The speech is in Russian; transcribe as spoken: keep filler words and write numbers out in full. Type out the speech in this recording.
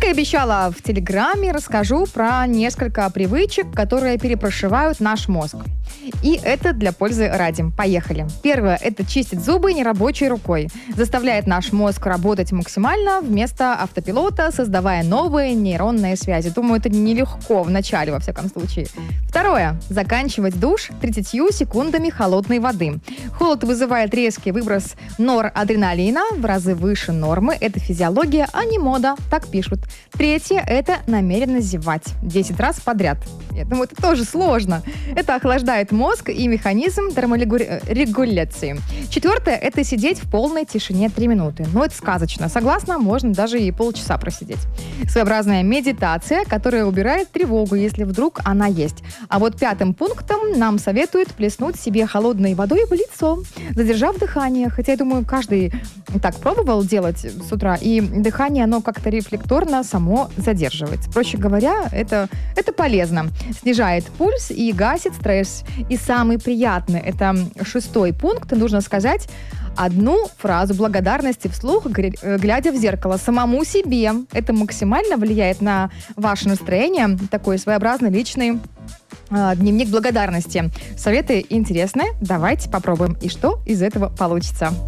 Как и обещала в Телеграме, расскажу про несколько привычек, которые перепрошивают наш мозг. И это для пользы ради. Поехали. Первое – это чистить зубы нерабочей рукой. Заставляет наш мозг работать максимально вместо автопилота, создавая новые нейронные связи. Думаю, это нелегко в начале, во всяком случае. Второе – заканчивать душ тридцатью секундами холодной воды. Холод вызывает резкий выброс норадреналина в разы выше нормы. Это физиология, а не мода, так пишут. Третье – это намеренно зевать десять раз подряд. Я думаю, это тоже сложно. Это охлаждает мозг и механизм терморегуляции. Четвертое – это сидеть в полной тишине три минуты. Ну, это сказочно. Согласна, можно даже и полчаса просидеть. Своеобразная медитация, которая убирает тревогу, если вдруг она есть. А вот пятым пунктом нам советуют плеснуть себе холодной водой в лицо, задержав дыхание. Хотя, я думаю, каждый так пробовал делать с утра, и дыхание, оно как-то рефлекторно само задерживается. Проще говоря, это, это полезно. Снижает пульс и гасит стресс. И самый приятный, это шестой пункт, нужно сказать одну фразу благодарности вслух, глядя в зеркало самому себе. Это максимально влияет на ваше настроение. Такой своеобразный личный э, дневник благодарности. Советы интересные. Давайте попробуем. И что из этого получится?